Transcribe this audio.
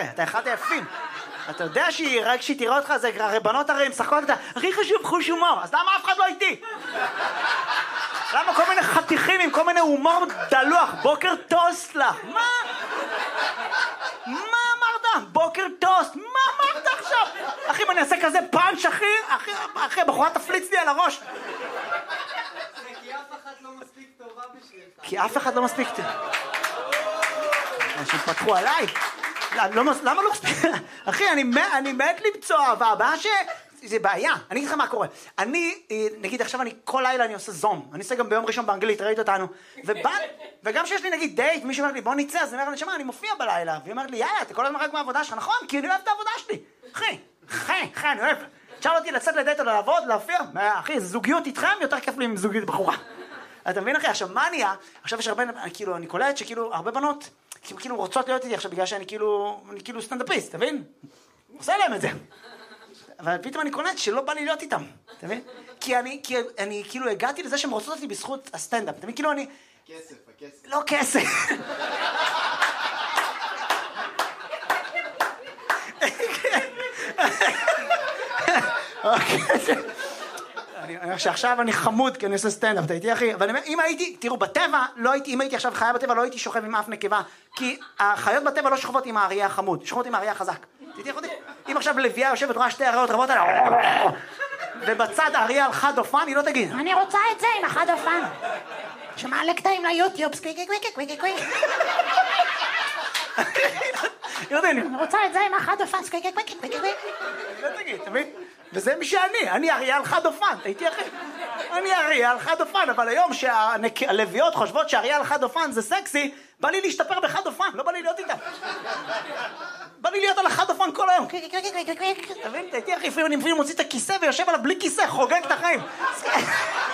אתה אחד היפים. אתה יודע רק כשהיא תראה אותך, זה הרי בנות הרי משחקות, אתה הכי חשוב חוש הומור, אז למה אף אחד לא איתי? למה כל מיני חתיכים עם כל מיני הומור דלוח? בוקר טוסט לך. מה אמרת? בוקר טוסט. מה אמרת עכשיו? אחי, אם אני אעשה כזה פאנץ', אחי, הבחורה תפליץ לי על הראש. כי אף אחד לא מספיק טובה בשבילך. כי אף אחד לא מספיק טובה. אנשים פתחו עליי. למה לא מספיק? אחי, אני מת למצוא אהבה. הבעיה זה בעיה. אני אגיד לך מה קורה. נגיד עכשיו כל לילה אני עושה זום. אני עושה גם ביום ראשון באנגלית, ראית אותנו. וגם שיש לי נגיד דייט, מישהו אומר לי בוא נצא, אז אני אומר לי, שמה, אני מופיע בלילה. והיא אומרת לי, יאללה, אתה כל הזמן רק מהעבודה שלך. נכון, כי אני אוהב את העבודה שלי. אחי, אני אוהב. תשאל אותי לצאת לדייט או לעבוד, להופיע. אחי, זוגיות איתכם יותר כיף לי עם זוגיות בחורה. אתה מבין אחי? עכשיו מה נהיה? עכשיו יש הרבה, כאילו, אני קולט שכאילו הרבה בנות כאילו רוצות להיות איתי עכשיו בגלל שאני כאילו סטנדאפיסט, אתה מבין? עושה להם את זה. אבל פתאום אני קולט שלא בא לי להיות איתם, אתה מבין? כי אני כאילו הגעתי לזה שהן רוצות אותי בזכות הסטנדאפ, אתה מבין? כאילו אני... הכסף. לא כסף. אני אומר שעכשיו אני חמוד כי אני עושה סטנדאפ, אתה איתי אחי? אבל אם הייתי, תראו, בטבע, אם הייתי עכשיו חיה בטבע, לא הייתי שוכב עם אף נקבה, כי החיות בטבע לא שוכבות עם האריה החמוד, שוכבות עם האריה החזק. תהייתי אחותי? אם עכשיו לביאה יושבת רואה שתי אריות רבות עליה, ובצד האריה על חד אופן, היא לא תגיד, אני רוצה את זה עם החד אופן. שמעלה קטעים ליוטיוב, סקוויקי קוויקי קוויקי קוויקי. אני רוצה את זה עם החד אופן, סקוויקי קוויקי קוויקי קוויקי. לא תגיד, אתה מבין? וזה מי אני אריה על חד אופן, הייתי אחי. אני אריה על חד אופן, אבל היום שהלוויות חושבות שאריה על חד אופן זה סקסי, בא לי להשתפר בחד אופן, לא בא לי להיות איתם. בא לי להיות על החד אופן כל היום. אתה מבין? הייתי אחי, לפעמים אני מוציא את הכיסא ויושב עליו בלי כיסא, חוגג את החיים.